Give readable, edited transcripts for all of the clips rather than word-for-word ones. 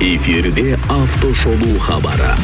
Эфирде автошолу хабары.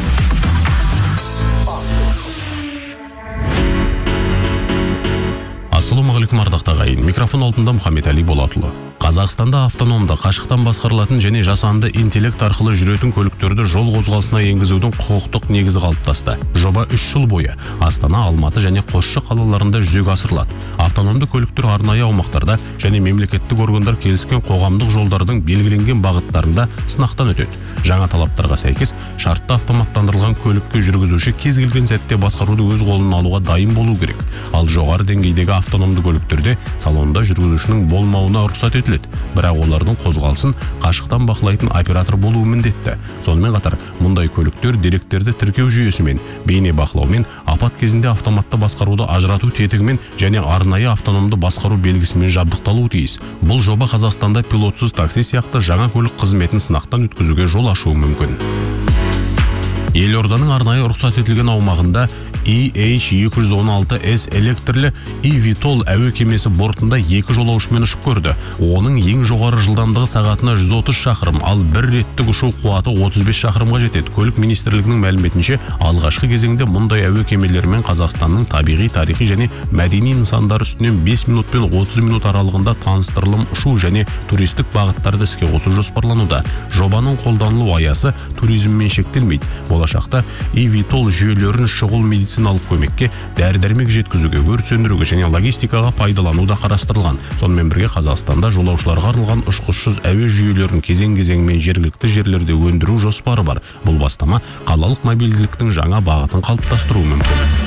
Ассалаумағалейкум ардақты ағайын. Микрофон алдында Мұхаммед-Али Болатұлы. Қазақстанда автономды, қашықтан басқарылатын және жасанды интеллект арқылы жүретін көліктерді жол қозғалысына енгізудің құқықтық негізі қалыптасты. Жоба 3 жыл бойы Астана, Алматы және Қосшы қалаларында жүзеге асырылады. Автономды көліктер арнайы аумақтарда және мемлекеттік органдар келіскен қоғамдық жолдардың белгіленген бағыттарында сынақтан өтеді. Жаңа талаптарға сәйкес, шартты автоматтандырылған көлікке жүргізуші кез келген сәтте басқаруды өз қолына алуға дайын болу керек. Ал жоғары деңгейдегі автономды көліктерде салонда жүргізушінің болмауына рұқсат етіледі. Бірақ олардың қозғалысын қашықтан бақылайтын оператор болуы міндетті. Сонымен қатар, мұндай көліктер деректерді тіркеу жүйесімен, бейне бақылаумен, апат кезінде автоматты басқаруды ажырату тетігімен және арнайы автономды басқару белгісімен жабдықталуы тиіс. Бұл жоба Қазақстанда пилотсыз такси сияқты жаңа көлік қызметін сынақтан өткізуге жол ашуы мүмкін. Елорданың арнайы рұқсат етілген аумағында EH216S электрлі eVTOL әуе кемесі бортында 2 жолаушымен ұшып көрді. Оның ең жоғары жылдамдығы сағатына 130 шақырым, ал бір реттік ұшу қуаты 35 шақырымға жетеді. Көлік министрлігінің мәліметінше, алғашқы кезеңде мұндай әуе кемелерімен Қазақстанның табиғи, тарихи және мәдени нысандары үстінен 5 минут пен 30 минут аралығында таныстырылым ұшу және туристік бағыттарды іске қосу жоспарлануда. Жобаның қолданылу аясы туризммен шектелмейді. Болашақта eVTOL жүйелерін шұғыл медициналық көмекке, дәрі-дәрмек жеткізуге, өрт сөндіруге және логистикаға пайдалану да қарастырылған. Сонымен бірге Қазақстанда жолаушыларға арналған ұшқышсыз әуе жүйелерін кезең-кезеңмен жергілікті жерлерде өндіру жоспары бар. Бұл бастама қалалық мобильділіктің жаңа бағытын қалыптастыруы мүмкін.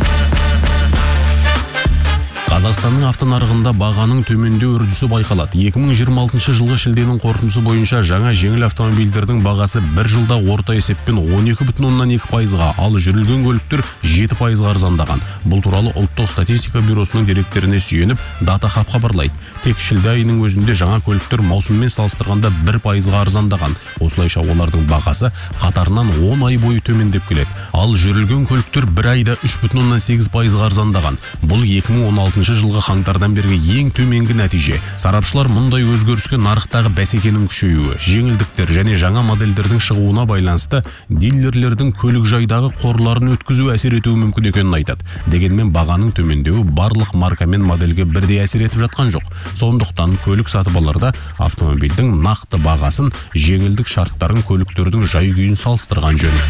Қазақстанның автонарығында бағаның төмендеу үрдісі байқалады. 2026 жылғы шілденің қорытындысы бойынша жаңа жеңіл автомобильдердің бағасы бір жылда орта есеппен 12,2%-ға, ал жүрілген көліктер 7%-ға арзандаған. Бұл туралы ұлттық статистика бюросының деректеріне сүйеніп, DataHub хабарлайды. Тек шілде айының өзінде жаңа көліктер маусыммен салыстырғанда 1%-ға арзандаған. Осылайша олардың бағасы қатарынан 10 ай бойы төмендеп келеді. Ал жүрілген көліктер бір айда 3,8%-ға арзандаған. Бұл 2016 жылғы қаңтардан бергі ең төменгі нәтиже. Сарапшылар мұндай өзгеріске нарықтағы бәсекенің күшеюі, жеңілдіктер және жаңа модельдердің шығуына байланысты дилерлердің көлік жайдағы қорларын өткізу әсер етуі мүмкін екенін айтады. Дегенмен бағаның төмендеуі барлық марка мен модельге бірдей әсер етіп жатқан жоқ. Сондықтан көлік сатып аларда автомобильдің нақты бағасын, жеңілдік шарттарын көліктердің жай-күйін салыстырған жөн.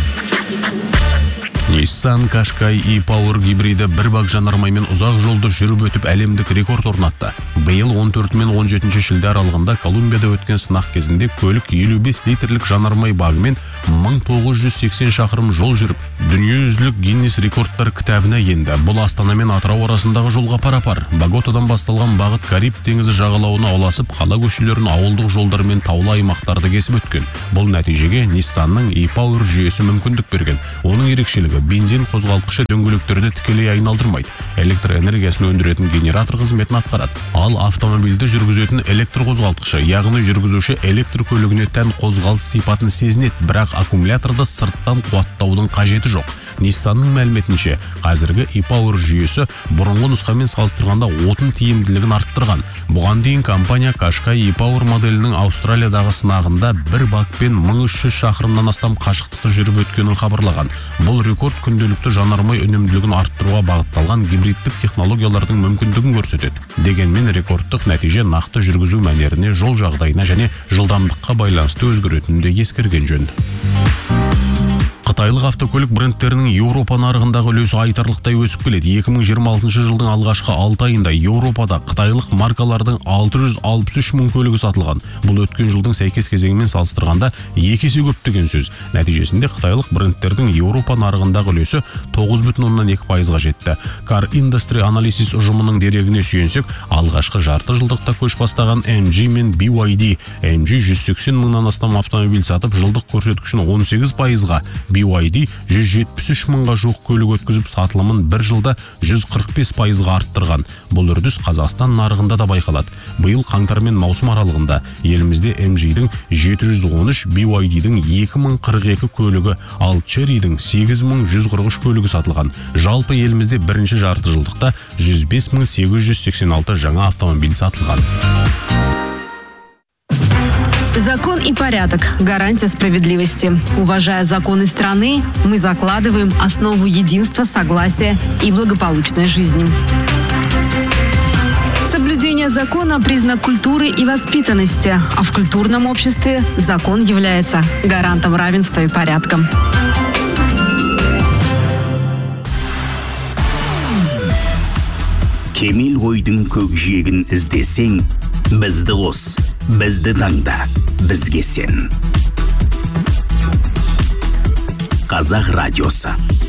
Nissan Qashqai e-Power гибриді бір бак жанармаймен ұзақ жолды жүріп өтіп әлемдік рекорд орнатты. Биыл 14 мен 17 шілде аралығында Колумбияда өткен сынақ кезінде көлік 55 литрлік жанармай багымен 1980 шақырым жол жүріп, дүниежүзілік Гиннес рекордтар кітабына енді. Бұл Астана мен Атырау арасындағы жолға пара-пар. Боготадан басталған бағыт Кариб теңізі жағалауына ұласып, қала көшелерін ауылдық жолдар мен таулы аймақтарды кесіп өткен. Бұл нәтижеге Nissanның e-Power жүйесі мүмкіндік берген. Оның ерекшелігі бензин қозғалтқышы дөңгелектерді тікелей айналдырмайды. Электр энергиясын өндіретін генератор қызметін атқарады. Ал автомобильді жүргізетін электр қозғалтқышы, яғни жүргізуші электр көлігіне тән қозғалыс сипатын сезінеді, бірақ аккумуляторды сырттан қуаттаудың қажеті жоқ. Nissanның мәліметінше, қазіргі e-Power жүйесі бұрынғы нұсқамен салыстырғанда отын тиімділігін арттырған. Бұған дейін компания Qashqai e-Power моделінің Аустралиядағы сынағында бір бакпен 1300 шақырымнан астам қашықтықты жүріп өткенін хабарлаған. Бұл рекорд күнделікті жанармай өнімділігін арттыруға бағытталған гибридтік технологиялардың мүмкіндігін көрсетеді. Дегенмен рекордтық нәтиже нақты жүргізу мәнеріне, жол жағдайына және жылдамдыққа байланысты өзгеретінін де ескерген жөн. Қытайлық автокөлік брендтерінің Еуропа нарығындағы үлесі айтарлықтай өсіп келеді. 2026 жылдың алғашқы 6 айында Еуропада қытайлық маркалардың 663 мың көлігі сатылған. Бұл өткен жылдың сәйкес кезеңімен салыстырғанда 2 есе көп деген сөз. Нәтижесінде қытайлық брендтердің Еуропа нарығындағы үлесі 9,2%-ға жетті. Car Industry Analysis ұжымының дерегіне сүйенсек, алғашқы жарты жылдықта көш бастаған MG мен BYD. MG 180 мыңнан астам автомобиль сатып, жылдық көрсеткішін 18%-ға, BYD 173 мыңға жуық көлік өткізіп, сатылымын бір жылда 145%-ға арттырған. Бұл үрдіс Қазақстан нарығында да байқалады. Биыл қаңтар мен маусым аралығында елімізде MG-дің 713, BYD-дің 2042 көлігі, ал Chery-дің 8143 көлігі сатылған. Жалпы елімізде бірінші жарты жылдықта 105.886 жаңа автомобиль сатылған. Закон и порядок – гарантия справедливости. Уважая законы страны, мы закладываем основу единства, согласия и благополучной жизни. Соблюдение закона – признак культуры и воспитанности, а в культурном обществе закон является гарантом равенства и порядка. Кемел ойдың көкжиегін іздесең, бізді қос, бізді таңда, бізге сен. Қазақ радиосы.